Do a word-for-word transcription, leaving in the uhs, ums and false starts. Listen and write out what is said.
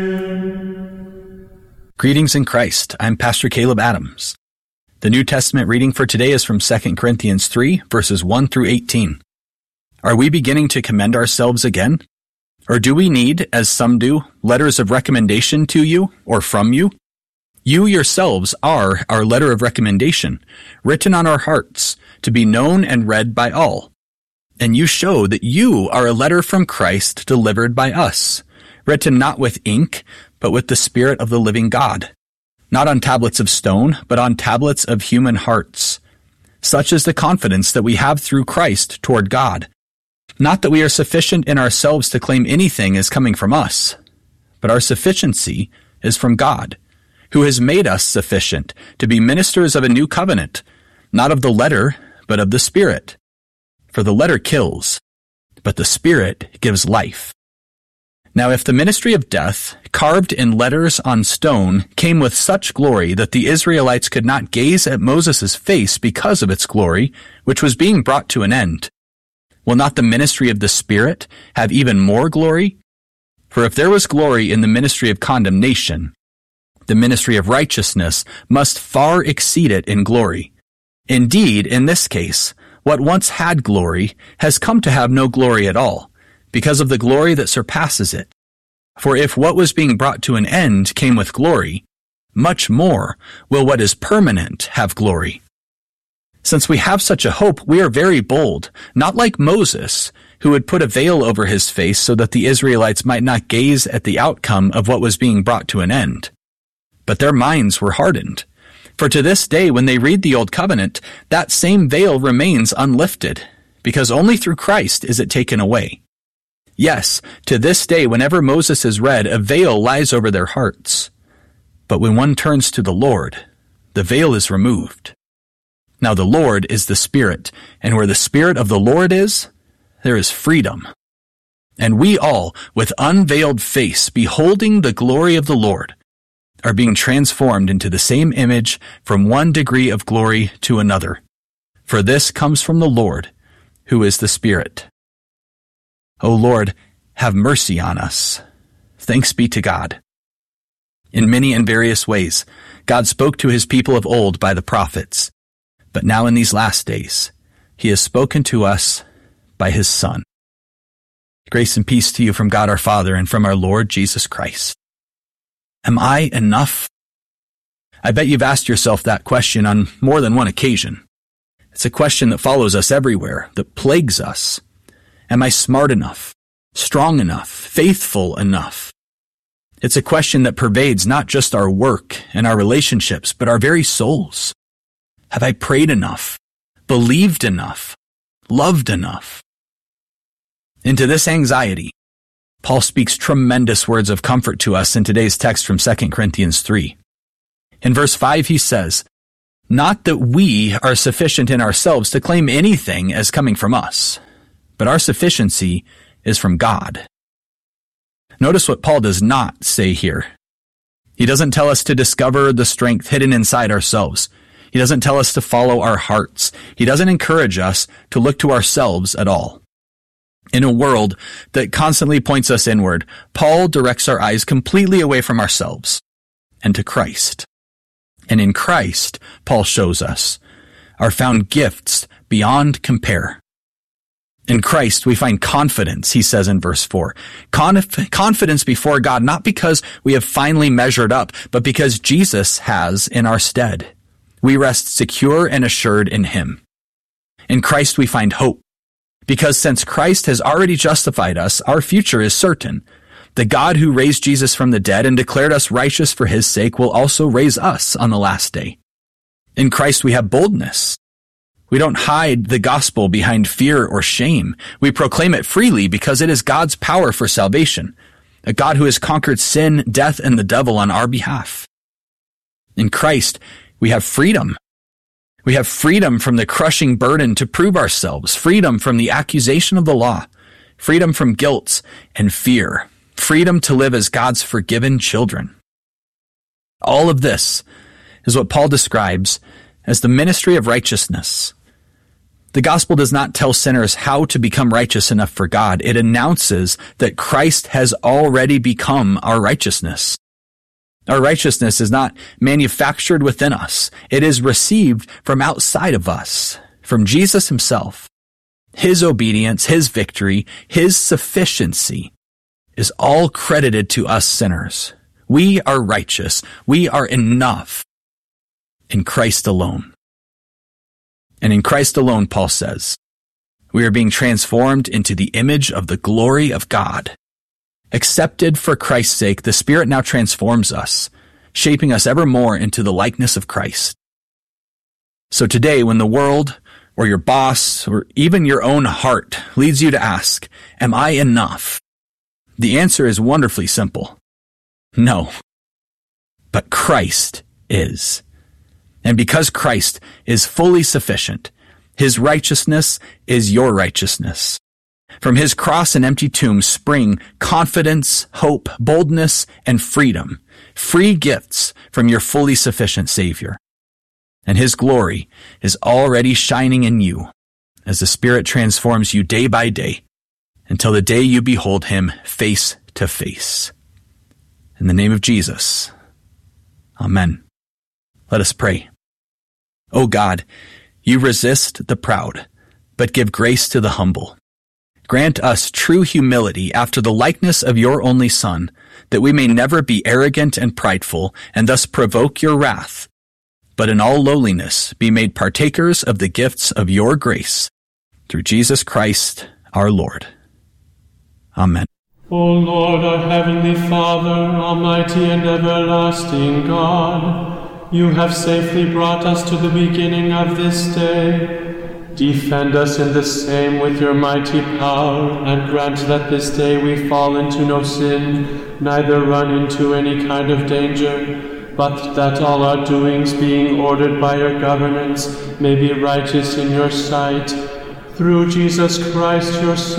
Greetings in Christ. I'm Pastor Caleb Adams. The New Testament reading for today is from Second Corinthians three, verses one through eighteen. Are we beginning to commend ourselves again? Or do we need, as some do, letters of recommendation to you or from you? You yourselves are our letter of recommendation, written on our hearts, to be known and read by all. And you show that you are a letter from Christ delivered by us, written not with ink, but with the Spirit of the living God, not on tablets of stone, but on tablets of human hearts. Such is the confidence that we have through Christ toward God. Not that we are sufficient in ourselves to claim anything as coming from us, but our sufficiency is from God, who has made us sufficient to be ministers of a new covenant, not of the letter, but of the Spirit. For the letter kills, but the Spirit gives life. Now if the ministry of death, carved in letters on stone, came with such glory that the Israelites could not gaze at Moses' face because of its glory, which was being brought to an end, will not the ministry of the Spirit have even more glory? For if there was glory in the ministry of condemnation, the ministry of righteousness must far exceed it in glory. Indeed, in this case, what once had glory has come to have no glory at all, because of the glory that surpasses it. For if what was being brought to an end came with glory, much more will what is permanent have glory. Since we have such a hope, we are very bold, not like Moses, who had put a veil over his face so that the Israelites might not gaze at the outcome of what was being brought to an end. But their minds were hardened. For to this day, when they read the Old Covenant, that same veil remains unlifted, because only through Christ is it taken away. Yes, to this day, whenever Moses is read, a veil lies over their hearts. But when one turns to the Lord, the veil is removed. Now the Lord is the Spirit, and where the Spirit of the Lord is, there is freedom. And we all, with unveiled face, beholding the glory of the Lord, are being transformed into the same image from one degree of glory to another. For this comes from the Lord, who is the Spirit. O Lord, have mercy on us. Thanks be to God. In many and various ways, God spoke to his people of old by the prophets. But now in these last days, he has spoken to us by his Son. Grace and peace to you from God our Father and from our Lord Jesus Christ. Am I enough? I bet you've asked yourself that question on more than one occasion. It's a question that follows us everywhere, that plagues us. Am I smart enough, strong enough, faithful enough? It's a question that pervades not just our work and our relationships, but our very souls. Have I prayed enough, believed enough, loved enough? Into this anxiety, Paul speaks tremendous words of comfort to us in today's text from Second Corinthians three. In verse five he says, "Not that we are sufficient in ourselves to claim anything as coming from us, but our sufficiency is from God." Notice what Paul does not say here. He doesn't tell us to discover the strength hidden inside ourselves. He doesn't tell us to follow our hearts. He doesn't encourage us to look to ourselves at all. In a world that constantly points us inward, Paul directs our eyes completely away from ourselves and to Christ. And in Christ, Paul shows us, are found gifts beyond compare. In Christ, we find confidence, he says in verse four. Conf- confidence before God, not because we have finally measured up, but because Jesus has in our stead. We rest secure and assured in him. In Christ, we find hope, because since Christ has already justified us, our future is certain. The God who raised Jesus from the dead and declared us righteous for his sake will also raise us on the last day. In Christ, we have boldness. We don't hide the gospel behind fear or shame. We proclaim it freely because it is God's power for salvation, a God who has conquered sin, death, and the devil on our behalf. In Christ, we have freedom. We have freedom from the crushing burden to prove ourselves, freedom from the accusation of the law, freedom from guilt and fear, freedom to live as God's forgiven children. All of this is what Paul describes as the ministry of righteousness. The gospel does not tell sinners how to become righteous enough for God. It announces that Christ has already become our righteousness. Our righteousness is not manufactured within us. It is received from outside of us, from Jesus himself. His obedience, his victory, his sufficiency is all credited to us sinners. We are righteous. We are enough in Christ alone. And in Christ alone, Paul says, we are being transformed into the image of the glory of God. Accepted for Christ's sake, the Spirit now transforms us, shaping us ever more into the likeness of Christ. So today, when the world, or your boss, or even your own heart leads you to ask, am I enough? The answer is wonderfully simple. No. But Christ is. And because Christ is fully sufficient, his righteousness is your righteousness. From his cross and empty tomb spring confidence, hope, boldness, and freedom, free gifts from your fully sufficient Savior. And his glory is already shining in you as the Spirit transforms you day by day until the day you behold him face to face. In the name of Jesus, amen. Let us pray. O God, you resist the proud, but give grace to the humble. Grant us true humility after the likeness of your only Son, that we may never be arrogant and prideful, and thus provoke your wrath, but in all lowliness be made partakers of the gifts of your grace, through Jesus Christ our Lord. Amen. O Lord, our heavenly Father, almighty and everlasting God, you have safely brought us to the beginning of this day. Defend us in the same with your mighty power, and grant that this day we fall into no sin, neither run into any kind of danger, but that all our doings, being ordered by your governance, may be righteous in your sight. Through Jesus Christ, your Son,